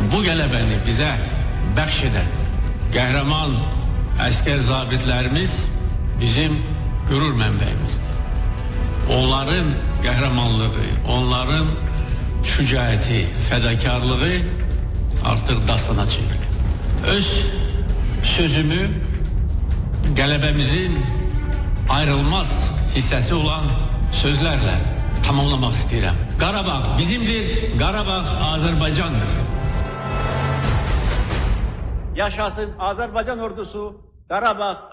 bu qələbəni bizə bəxş edən qəhrəman əskər zabitlərimiz bizim qürur mənbəyimizdir. Onların qəhrəmanlığı, onların şücaəti, fədakarlığı artıq dastana çevrilir. Öz sözümü qələbəmizin ayrılmaz hissəsi olan sözlərlə tamamlamaq istəyirəm. Qarabağ bizimdir, Qarabağ Azərbaycandır. Yaşasın Azərbaycan ordusu, Qarabağ